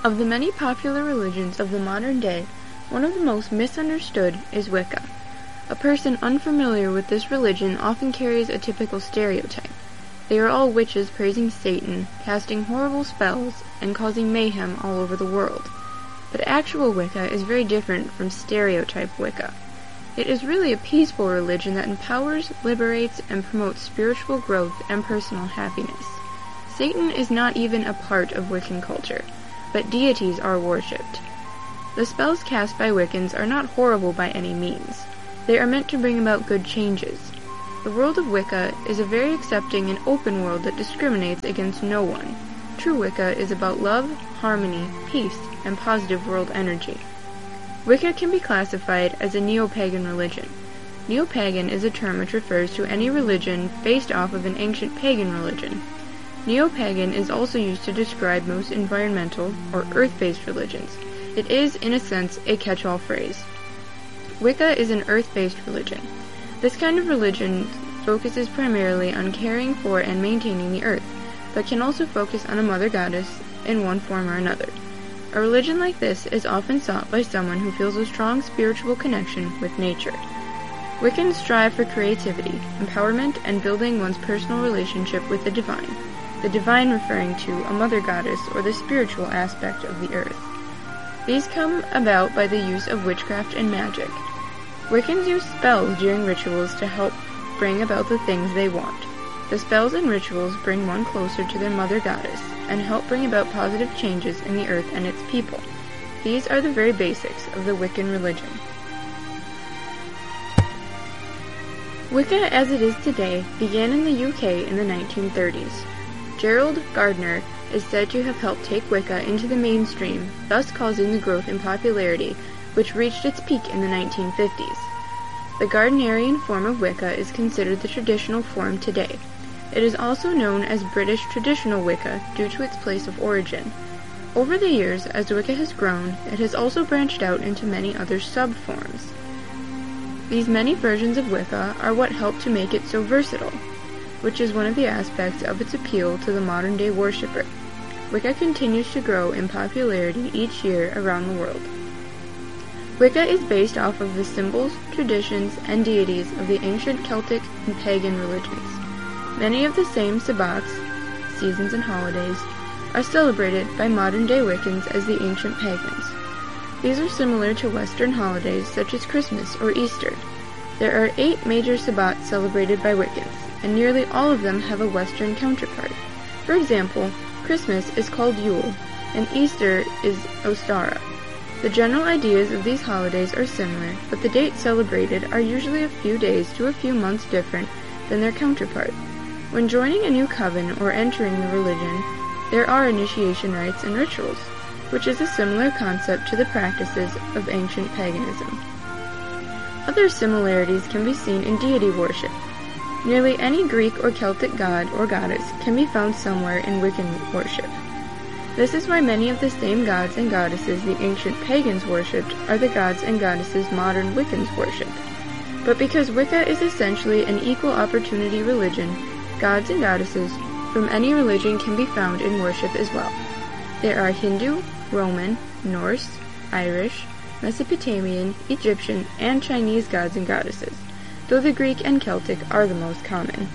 Of the many popular religions of the modern day, one of the most misunderstood is Wicca. A person unfamiliar with this religion often carries a typical stereotype. They are all witches praising Satan, casting horrible spells, and causing mayhem all over the world. But actual Wicca is very different from stereotype Wicca. It is really a peaceful religion that empowers, liberates, and promotes spiritual growth and personal happiness. Satan is not even a part of Wiccan culture, but deities are worshipped. The spells cast by Wiccans are not horrible by any means. They are meant to bring about good changes. The world of Wicca is a very accepting and open world that discriminates against no one. True Wicca is about love, harmony, peace, and positive world energy. Wicca can be classified as a neo-pagan religion. Neo-pagan is a term which refers to any religion based off of an ancient pagan religion. Neo-pagan is also used to describe most environmental or earth-based religions. It is, in a sense, a catch-all phrase. Wicca is an earth-based religion. This kind of religion focuses primarily on caring for and maintaining the earth, but can also focus on a mother goddess in one form or another. A religion like this is often sought by someone who feels a strong spiritual connection with nature. Wiccans strive for creativity, empowerment, and building one's personal relationship with the divine referring to a mother goddess or the spiritual aspect of the earth. These come about by the use of witchcraft and magic. Wiccans use spells during rituals to help bring about the things they want. The spells and rituals bring one closer to their mother goddess and help bring about positive changes in the earth and its people. These are the very basics of the Wiccan religion. Wicca as it is today began in the UK in the 1930s. Gerald Gardner is said to have helped take Wicca into the mainstream, thus causing the growth in popularity, which reached its peak in the 1950s. The Gardnerian form of Wicca is considered the traditional form today. It is also known as British traditional Wicca due to its place of origin. Over the years, as Wicca has grown, it has also branched out into many other sub-forms. These many versions of Wicca are what help to make it so versatile, which is one of the aspects of its appeal to the modern-day worshipper. Wicca continues to grow in popularity each year around the world. Wicca is based off of the symbols, traditions, and deities of the ancient Celtic and pagan religions. Many of the same sabbats, seasons and holidays, are celebrated by modern-day Wiccans as the ancient pagans. These are similar to Western holidays such as Christmas or Easter. There are 8 major sabbats celebrated by Wiccans, and nearly all of them have a Western counterpart. For example, Christmas is called Yule, and Easter is Ostara. The general ideas of these holidays are similar, but the dates celebrated are usually a few days to a few months different than their counterpart. When joining a new coven or entering the religion, there are initiation rites and rituals, which is a similar concept to the practices of ancient paganism. Other similarities can be seen in deity worship. Nearly any Greek or Celtic god or goddess can be found somewhere in Wiccan worship. This is why many of the same gods and goddesses the ancient pagans worshipped are the gods and goddesses modern Wiccans worship. But because Wicca is essentially an equal opportunity religion, gods and goddesses from any religion can be found in worship as well. There are Hindu, Roman, Norse, Irish, Mesopotamian, Egyptian, and Chinese gods and goddesses, though the Greek and Celtic are the most common.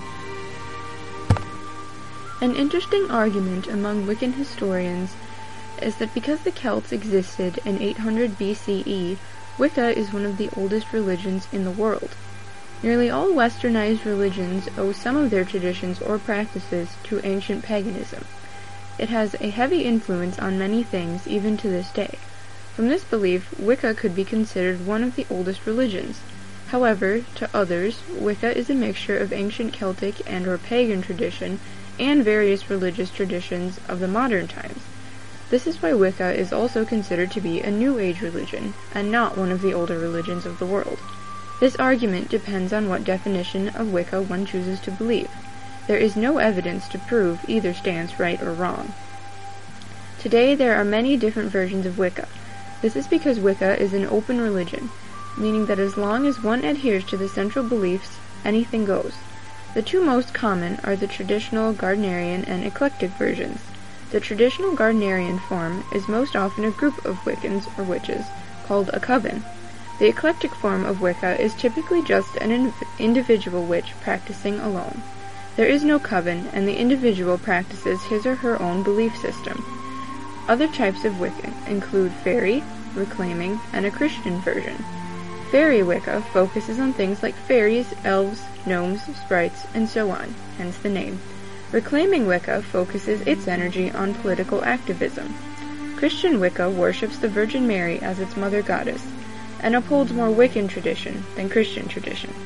An interesting argument among Wiccan historians is that because the Celts existed in 800 BCE, Wicca is one of the oldest religions in the world. Nearly all westernized religions owe some of their traditions or practices to ancient paganism. It has a heavy influence on many things even to this day. From this belief, Wicca could be considered one of the oldest religions. However, to others, Wicca is a mixture of ancient Celtic and/or pagan tradition and various religious traditions of the modern times. This is why Wicca is also considered to be a New Age religion, and not one of the older religions of the world. This argument depends on what definition of Wicca one chooses to believe. There is no evidence to prove either stance right or wrong. Today there are many different versions of Wicca. This is because Wicca is an open religion, meaning that as long as one adheres to the central beliefs, anything goes. The two most common are the traditional Gardnerian and eclectic versions. The traditional Gardnerian form is most often a group of Wiccans or witches, called a coven. The eclectic form of Wicca is typically just an individual witch practicing alone. There is no coven, and the individual practices his or her own belief system. Other types of Wicca include fairy, reclaiming, and a Christian version. Fairy Wicca focuses on things like fairies, elves, gnomes, sprites, and so on, hence the name. Reclaiming Wicca focuses its energy on political activism. Christian Wicca worships the Virgin Mary as its mother goddess, and upholds more Wiccan tradition than Christian tradition.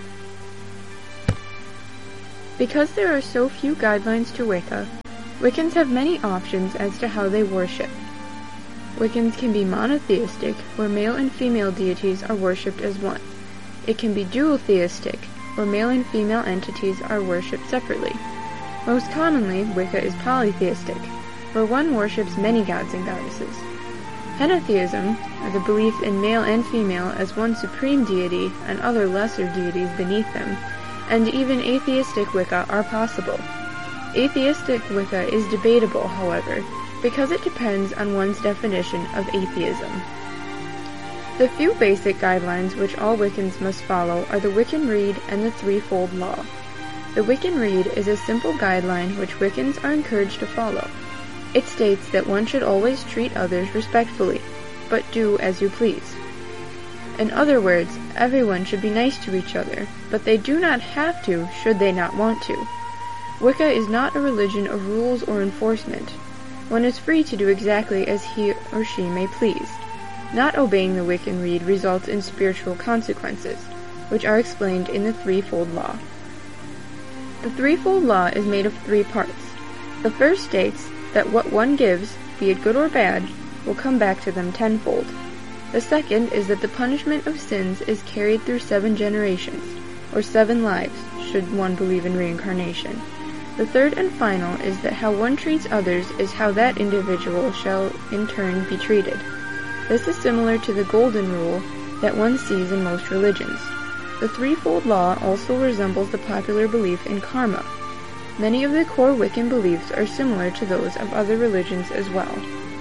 Because there are so few guidelines to Wicca, Wiccans have many options as to how they worship. Wiccans can be monotheistic, where male and female deities are worshipped as one. It can be dual-theistic, where male and female entities are worshipped separately. Most commonly, Wicca is polytheistic, where one worships many gods and goddesses. Henotheism, or the belief in male and female as one supreme deity and other lesser deities beneath them, and even atheistic Wicca are possible. Atheistic Wicca is debatable, however, because it depends on one's definition of atheism. The few basic guidelines which all Wiccans must follow are the Wiccan Rede and the Threefold Law. The Wiccan Rede is a simple guideline which Wiccans are encouraged to follow. It states that one should always treat others respectfully, but do as you please. In other words, everyone should be nice to each other, but they do not have to should they not want to. Wicca is not a religion of rules or enforcement. One is free to do exactly as he or she may please. Not obeying the Wiccan Rede results in spiritual consequences, which are explained in the Threefold Law. The Threefold Law is made of 3 parts. The first states that what one gives, be it good or bad, will come back to them tenfold. The second is that the punishment of sins is carried through 7 generations, or 7 lives, should one believe in reincarnation. The third and final is that how one treats others is how that individual shall in turn be treated. This is similar to the golden rule that one sees in most religions. The Threefold Law also resembles the popular belief in karma. Many of the core Wiccan beliefs are similar to those of other religions as well.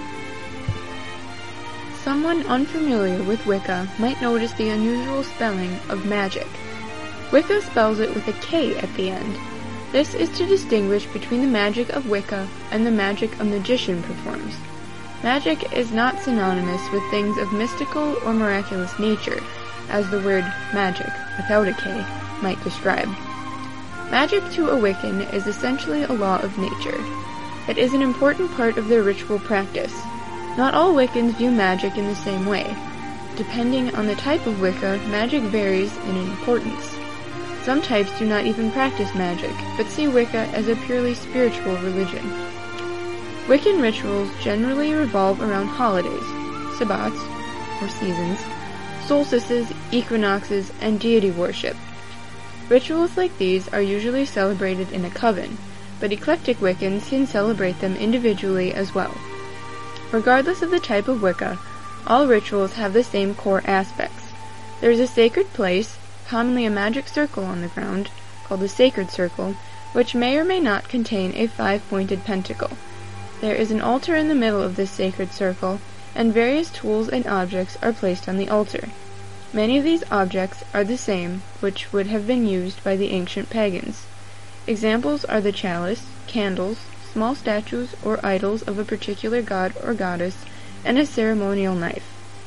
Someone unfamiliar with Wicca might notice the unusual spelling of magic. Wicca spells it with a K at the end. This is to distinguish between the magic of Wicca and the magic a magician performs. Magic is not synonymous with things of mystical or miraculous nature, as the word magic, without a K, might describe. Magic to a Wiccan is essentially a law of nature. It is an important part of their ritual practice. Not all Wiccans view magic in the same way. Depending on the type of Wicca, magic varies in importance. Some types do not even practice magic, but see Wicca as a purely spiritual religion. Wiccan rituals generally revolve around holidays, sabbats, or seasons, solstices, equinoxes, and deity worship. Rituals like these are usually celebrated in a coven, but eclectic Wiccans can celebrate them individually as well. Regardless of the type of Wicca, all rituals have the same core aspects. There is a sacred place, commonly a magic circle on the ground, called the sacred circle, which may or may not contain a 5-pointed pentacle. There is an altar in the middle of this sacred circle, and various tools and objects are placed on the altar. Many of these objects are the same which would have been used by the ancient pagans. Examples are the chalice, candles, small statues or idols of a particular god or goddess, and a ceremonial knife.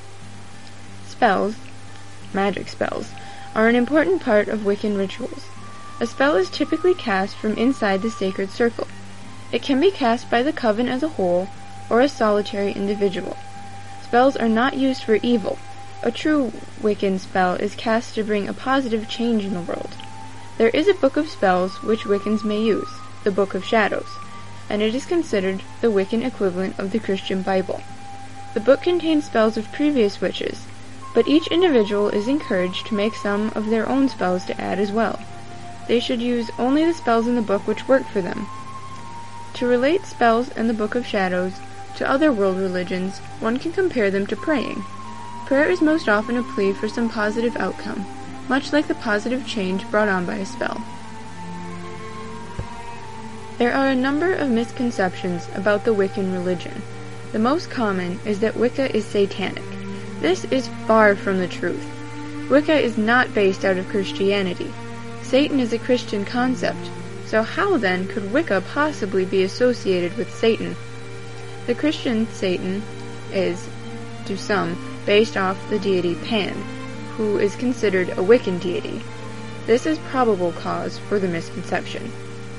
Spells, magic spells, are an important part of Wiccan rituals. A spell is typically cast from inside the sacred circle. It can be cast by the coven as a whole, or a solitary individual. Spells are not used for evil. A true Wiccan spell is cast to bring a positive change in the world. There is a book of spells which Wiccans may use, the Book of Shadows, and it is considered the Wiccan equivalent of the Christian Bible. The book contains spells of previous witches, but each individual is encouraged to make some of their own spells to add as well. They should use only the spells in the book which work for them. To relate spells in the Book of Shadows to other world religions, one can compare them to praying. Prayer is most often a plea for some positive outcome, much like the positive change brought on by a spell. There are a number of misconceptions about the Wiccan religion. The most common is that Wicca is satanic. This is far from the truth. Wicca is not based out of Christianity. Satan is a Christian concept, so how then could Wicca possibly be associated with Satan? The Christian Satan is, to some, based off the deity Pan, who is considered a Wiccan deity. This is probable cause for the misconception.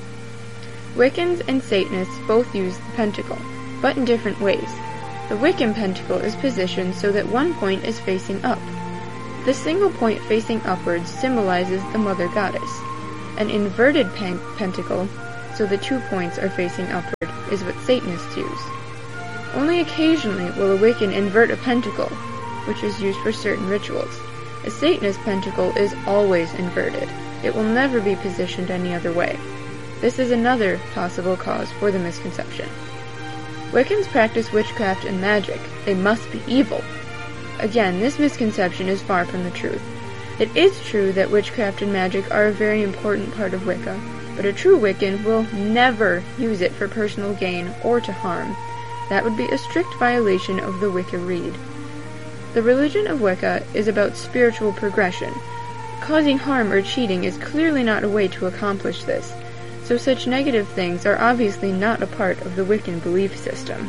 Wiccans and Satanists both use the pentacle, but in different ways. The Wiccan pentacle is positioned so that one point is facing up. The single point facing upwards symbolizes the Mother Goddess. An inverted pentacle, so the 2 points are facing upward, is what Satanists use. Only occasionally will a Wiccan invert a pentacle, which is used for certain rituals. A Satanist pentacle is always inverted. It will never be positioned any other way. This is another possible cause for the misconception. Wiccans practice witchcraft and magic. They must be evil. Again, this misconception is far from the truth. It is true that witchcraft and magic are a very important part of Wicca, but a true Wiccan will never use it for personal gain or to harm. That would be a strict violation of the Wicca Rede. The religion of Wicca is about spiritual progression. Causing harm or cheating is clearly not a way to accomplish this, so such negative things are obviously not a part of the Wiccan belief system.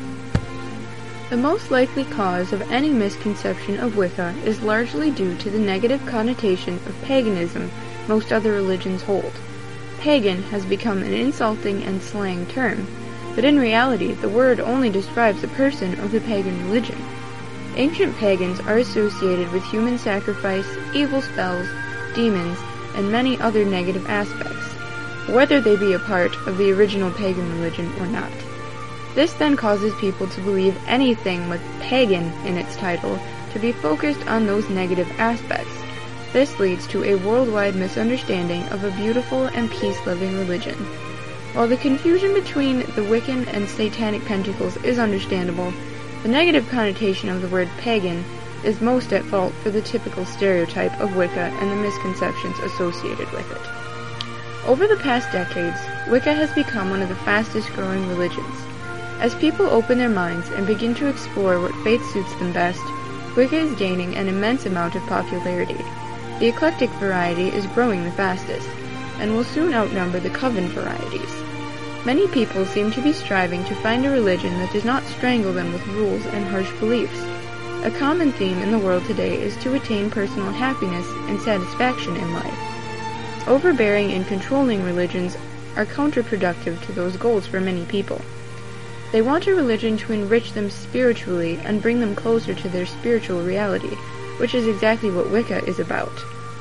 The most likely cause of any misconception of Wicca is largely due to the negative connotation of paganism most other religions hold. Pagan has become an insulting and slang term, but in reality the word only describes a person of the pagan religion. Ancient pagans are associated with human sacrifice, evil spells, demons, and many other negative aspects, whether they be a part of the original pagan religion or not. This then causes people to believe anything with pagan in its title to be focused on those negative aspects. This leads to a worldwide misunderstanding of a beautiful and peace-loving religion. While the confusion between the Wiccan and Satanic pentacles is understandable, the negative connotation of the word pagan is most at fault for the typical stereotype of Wicca and the misconceptions associated with it. Over the past decades, Wicca has become one of the fastest-growing religions. As people open their minds and begin to explore what faith suits them best, Wicca is gaining an immense amount of popularity. The eclectic variety is growing the fastest, and will soon outnumber the coven varieties. Many people seem to be striving to find a religion that does not strangle them with rules and harsh beliefs. A common theme in the world today is to attain personal happiness and satisfaction in life. Overbearing and controlling religions are counterproductive to those goals for many people. They want a religion to enrich them spiritually and bring them closer to their spiritual reality, which is exactly what Wicca is about.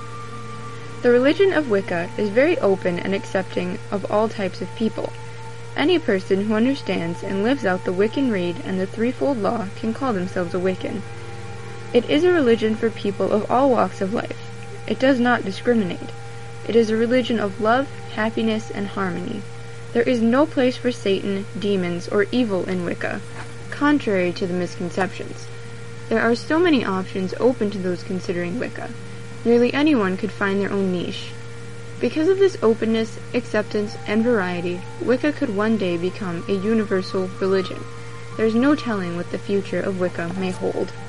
The religion of Wicca is very open and accepting of all types of people. Any person who understands and lives out the Wiccan Rede and the threefold law can call themselves a Wiccan. It is a religion for people of all walks of life. It does not discriminate. It is a religion of love, happiness, and harmony. There is no place for Satan, demons, or evil in Wicca, contrary to the misconceptions. There are so many options open to those considering Wicca. Nearly anyone could find their own niche. Because of this openness, acceptance, and variety, Wicca could one day become a universal religion. There is no telling what the future of Wicca may hold.